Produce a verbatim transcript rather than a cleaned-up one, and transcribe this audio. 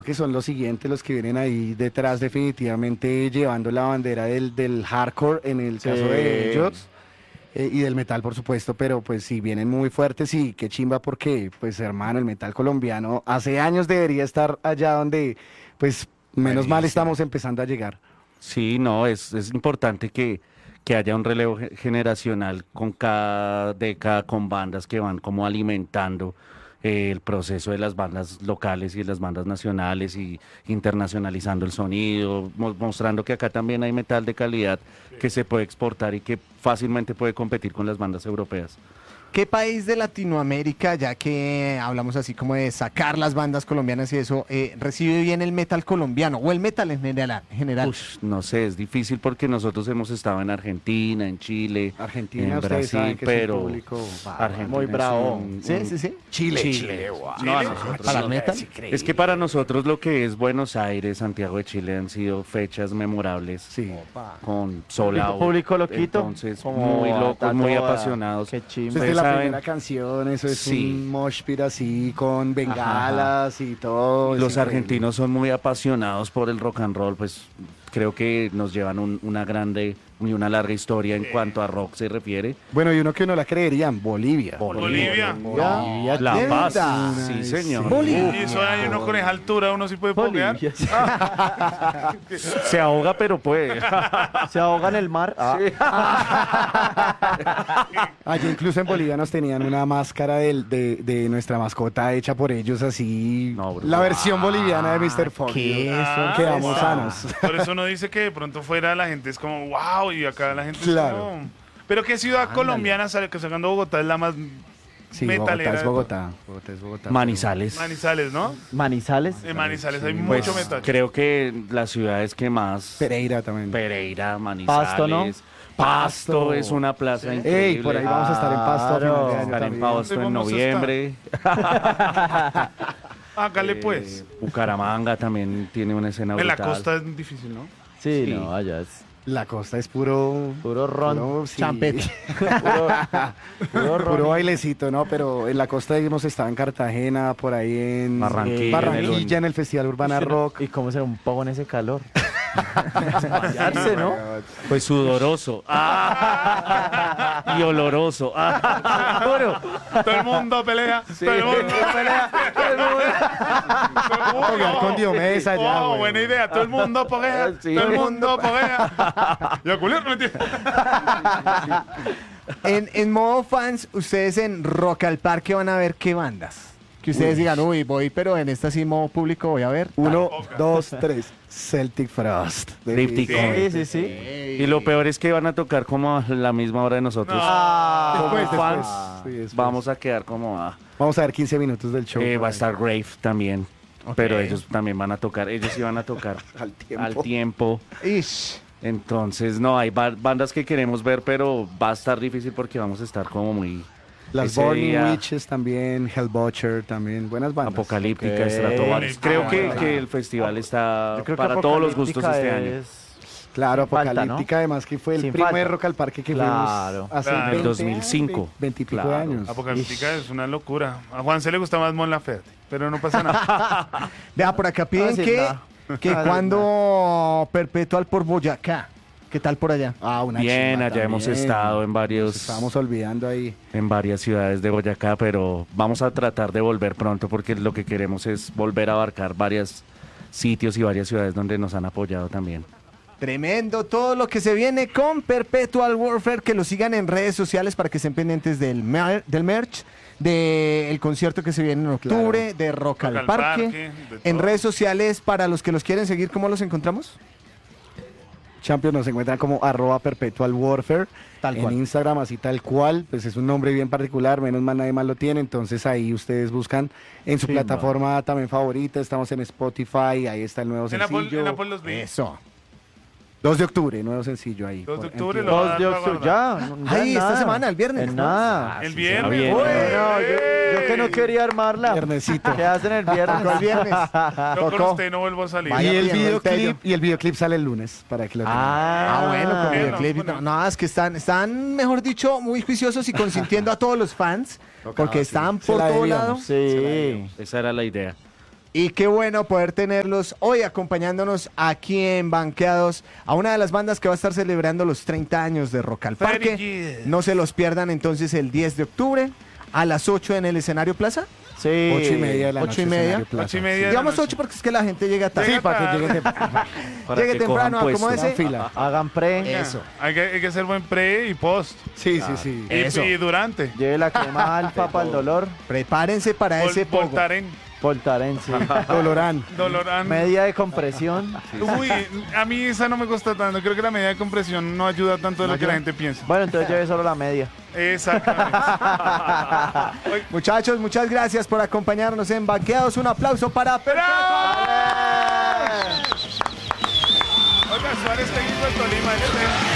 que son los siguientes, los que vienen ahí detrás definitivamente llevando la bandera del, del hardcore en el caso de ellos. Eh, y del metal, por supuesto, pero pues sí, vienen muy fuertes y qué chimba porque, pues hermano, el metal colombiano hace años debería estar allá donde, pues, menos Buenísimo. mal estamos empezando a llegar. Sí, no, es, es importante que, que haya un relevo ge- generacional con cada década, con bandas que van como alimentando eh, el proceso de las bandas locales y de las bandas nacionales y internacionalizando el sonido, mo- mostrando que acá también hay metal de calidad que se puede exportar y que fácilmente puede competir con las bandas europeas. ¿Qué país de Latinoamérica, ya que hablamos así como de sacar las bandas colombianas y eso, eh, recibe bien el metal colombiano o el metal en general? En general? Ush, no sé, es difícil porque nosotros hemos estado en Argentina, en Chile, Argentina, en ustedes saben Brasil, que es un pero público bárbaro. Argentina Muy es bravo. un- Sí, un- sí, sí. Chile. Chile. ¿Para No, el nosotros ¿Para no. el metal? Es que para nosotros lo que es Buenos Aires, Santiago de Chile han sido fechas memorables Sí. con sold out. Público loquito, Entonces, como muy a locos, muy toda. apasionados. Qué chimba. Desde Ustedes la saben- primera canción, eso es Sí. un mosh pit así con bengalas y todo. es Los increíble. argentinos son muy apasionados por el rock and roll, pues creo que nos llevan un- una grande y una larga historia en cuanto a rock se refiere. Bueno, y uno que no la creerían, Bolivia. Bolivia. Bolivia. La tienda. Paz, sí señor. Bolivia. Y eso hay uno con esa altura, uno sí puede pokear. Bolivia. Se ahoga pero puede. Se ahoga en el mar. Ah. Allí incluso en Bolivia nos tenían una máscara del- de, de nuestra mascota hecha por ellos así. No, bro. la versión boliviana de mister Fogg. ¿Qué es eso? Ah, Quedamos está. sanos. Por eso uno dice que de pronto fuera la gente es como wow y acá la gente Claro. es como... Pero ¿qué ciudad colombiana sale que sacando Bogotá es la más Sí, metalera? Bogotá es de Bogotá. Bogotá es Bogotá. Manizales. todas? Manizales, ¿no? Manizales. En Manizales hay Pues mucho metal. creo que las ciudades que más Pereira también. Pereira, Manizales, Pasto, ¿no? Pasto, Pasto. es una plaza increíble. Ey, por ahí vamos a estar en Pasto a final de Claro. año Estar en también. Pasto en ¿Dónde vamos a noviembre. Hágale Eh, pues. Bucaramanga también tiene una escena En la brutal. costa es difícil, ¿no? Sí, Sí. no, allá es La costa es puro... puro ron. puro, sí. Champete. Puro, puro ron. Puro bailecito, ¿no? Pero en la costa hemos estado en Cartagena, por ahí en Barranquilla, Barranquilla, en el Festival Urbana Rock. ¿Y cómo será un poco en ese calor? Desmayarse, ¿no? Pues sudoroso. Ah, y oloroso. Ah, bueno. Todo el mundo pelea. Todo el mundo pelea. Todo el mundo. Jugar con Diomedes allá, Oh, güey. buena idea. Todo el mundo poguea. Sí. Todo el mundo poguea. Y a culiar, mentira. En, en modo fans, ustedes en Rock al Parque van a ver qué bandas. Que ustedes digan, uy, voy, pero en esta sí modo público voy a ver. Uno, dos, tres. Celtic Frost. Cryptic. Sí, sí, sí. Y lo peor es que van a tocar como a la misma hora de nosotros. Ah, Como Después, fans, después. Sí, después. vamos a quedar como a... Vamos a ver quince minutos del show. Eh, por va a ahí. estar Grave también. Pero ellos también van a tocar. Ellos sí van a tocar Al tiempo. al tiempo. Ish. Entonces, no, hay ba- bandas que queremos ver, pero va a estar difícil porque vamos a estar como muy... Las ese Burning día Witches también, Hellbutcher también. Buenas bandas. Apocalíptica, Ok. Stratovarius. Creo que, Ah, que el festival está Yo creo que para todos los gustos Apocalíptica este año. es- Claro, Falta, ¿no? Apocalíptica, además que fue el Sin primer falta. Rock al Parque que Claro. fuimos hace Claro. veinte, dos mil cinco. veinte y pico Claro. años. Apocalíptica es una locura. A Juan se le gusta más Mon Laferte, pero no pasa nada. Vea, por acá piden Ah, sí, que, nada. que Ah, sí, cuando Perpetual por Boyacá. ¿Qué tal por allá? Ah, una Bien, chimba allá hemos también. estado en Nos varios, estábamos olvidando ahí. en varias ciudades de Boyacá, pero vamos a tratar de volver pronto porque lo que queremos es volver a abarcar varios sitios y varias ciudades donde nos han apoyado también. Tremendo todo lo que se viene con Perpetual Warfare, que lo sigan en redes sociales para que estén pendientes del, mer- del merch, del concierto que se viene en octubre, de Rock, al al Parque. Parque, de En todo. redes sociales, para los que los quieren seguir, ¿cómo los encontramos? Champions nos encuentran como arroba Perpetual Warfare. Tal en cual. Instagram, así tal cual, pues es un nombre bien particular, menos mal nadie más lo tiene, entonces ahí ustedes buscan en su Sí, plataforma también favorita, estamos en Spotify, ahí está el nuevo En Apple, sencillo. en Apple los vi. Eso. dos de octubre, nuevo sencillo ahí. dos de por- octubre en lo va a Dos dar de para octubre, guardar. ya. no- ya Ay, en esta nada. semana, el viernes, En ¿no? nada. El se viernes. viene. Uy, Bueno, yo, yo que no quería armarla. Viernesito. ¿Qué hacen el viernes? Tocó el viernes. Yo con Tocó. usted no vuelvo a salir. Y Vaya el pidiendo el videoclip, tello. y el videoclip sale el lunes, para que lo tengan. Ah, bueno, con Bueno, videoclip. bueno. No, no, es que están, están, mejor dicho, muy juiciosos y consintiendo a todos los fans, porque sí. están Se por la todo debíamos. lado. Sí. Esa era la idea. Y qué bueno poder tenerlos hoy acompañándonos aquí en Banqueados a una de las bandas que va a estar celebrando los treinta años de Rock al Parque. Very good. No se los pierdan entonces el diez de octubre a las ocho en el escenario Plaza. Sí. Ocho y media de la Ocho noche. y media. escenario Plaza. Ocho y media. de la Digamos noche. ocho porque es que la gente llega tarde. Sí, para que lleguen de Para Llegue que temprano, cojan ¿cómo puesto. ese? fila. Hagan pre. Eso. Hay que, hay que hacer buen pre y post. Sí, sí, sí. Y, Eso. y durante. Lleve la crema alfa para el dolor. Prepárense para Vol- ese pogo. Voltaren. Voltaren, sí. Dolorán. Doloran. Media de compresión. Uy, a mí esa no me gusta tanto. Creo que la medida de compresión no ayuda tanto de lo que la gente piensa. Bueno, entonces lleve solo la media. Exactamente. Muchachos, muchas gracias por acompañarnos en Banqueados. Un aplauso para Perpetual. Oiga, Suárez técnico de Tolima. este-